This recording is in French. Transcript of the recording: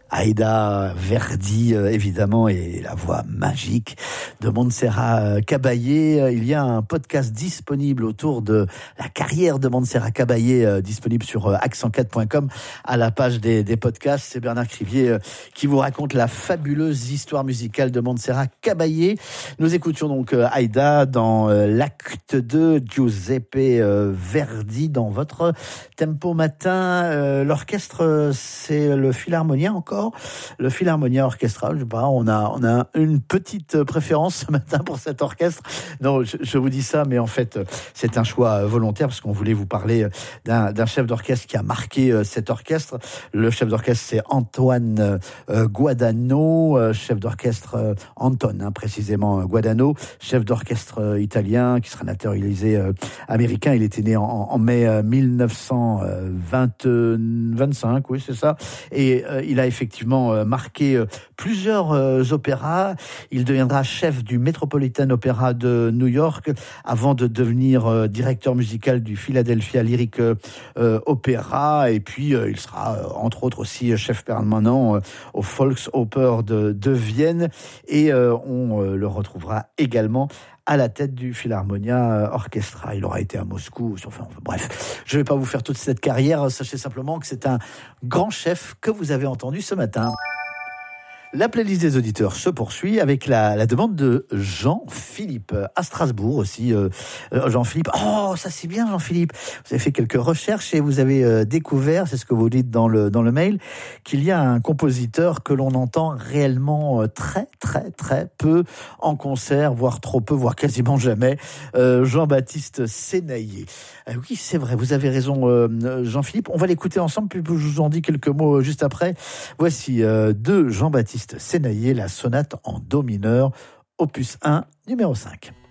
Aïda Verdi, évidemment, et la voix magique de Montserrat Caballé. Il y a un podcast disponible autour de la carrière de Montserrat Caballé, disponible sur accent4.com à la page des podcasts. C'est Bernard Crivier qui vous raconte la fabuleuse histoire musicale de Montserrat Caballé. Nous écoutions donc Aïda dans l'acte 2, Giuseppe Verdi dans votre tempo matin. L'orchestre, c'est le Philharmonia encore. Le Philharmonia orchestral, je sais pas, on a une petite préférence ce matin pour cet orchestre. Non, je vous dis ça, mais en fait, c'est un choix volontaire parce qu'on voulait vous parler d'un chef d'orchestre qui a marqué cet orchestre. Le chef d'orchestre, c'est Antoine Guadagno, chef d'orchestre Anton, précisément Guadagno, chef d'orchestre italien qui sera naturalisé américain. Il était né en mai 1925, oui, c'est ça. Et il a effectivement marqué plusieurs opéras. Il deviendra chef du Metropolitan Opera de New York avant de devenir directeur musical du Philadelphia Lyric Opera. Et puis, il sera entre autres aussi chef permanent au Volksoper de Vienne. Et on le retrouvera également à la tête du Philharmonia Orchestra. Il aura été à Moscou. Enfin, bref, je ne vais pas vous faire toute cette carrière. Sachez simplement que c'est un grand chef que vous avez entendu ce matin. La playlist des auditeurs se poursuit avec la demande de Jean-Philippe à Strasbourg aussi. Jean-Philippe, oh ça c'est bien Jean-Philippe. Vous avez fait quelques recherches et vous avez découvert, c'est ce que vous dites dans le mail, qu'il y a un compositeur que l'on entend réellement très très très peu en concert, voire trop peu, voire quasiment jamais. Jean-Baptiste Sénaillé. Oui c'est vrai, vous avez raison Jean-Philippe. On va l'écouter ensemble puis je vous en dis quelques mots juste après. Voici de Jean-Baptiste Sénaillé, la sonate en do mineur, opus 1, numéro 5.